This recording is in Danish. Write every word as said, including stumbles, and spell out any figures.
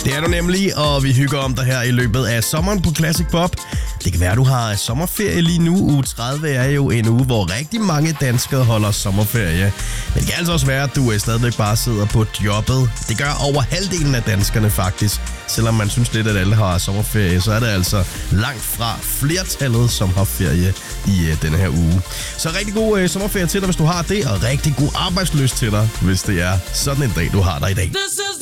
Det er du nemlig, og vi hygger om dig her i løbet af sommeren på Classic Pop. Det kan være, at du har sommerferie lige nu. Uge tredive er jo en uge, hvor rigtig mange danskere holder sommerferie. Men det kan altså også være, at du stadigvæk bare sidder på jobbet. Det gør over halvdelen af danskerne faktisk. Selvom man synes lidt, at alle har sommerferie, så er det altså langt fra flertallet, som har ferie i uh, denne her uge. Så rigtig god uh, sommerferie til dig, hvis du har det, og rigtig god arbejdslyst til dig, hvis det er sådan en dag, du har dig i dag.